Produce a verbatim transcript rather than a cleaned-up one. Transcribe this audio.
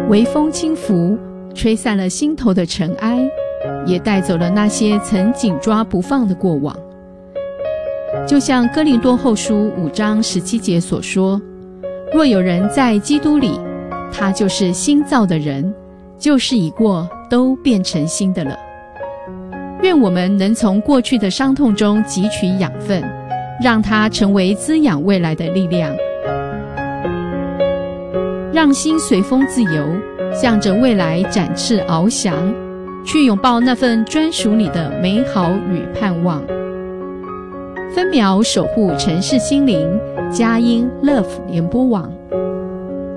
微风轻拂，吹散了心头的尘埃，也带走了那些曾紧抓不放的过往。就像哥林多后书五章十七节所说，若有人在基督里，他就是新造的人，旧事已过，都变成新的了。愿我们能从过去的伤痛中汲取养分，让它成为滋养未来的力量，让心随风自由，向着未来展翅翱翔，去拥抱那份专属你的美好与盼望。分秒守护城市心灵，佳音 Love 联播网。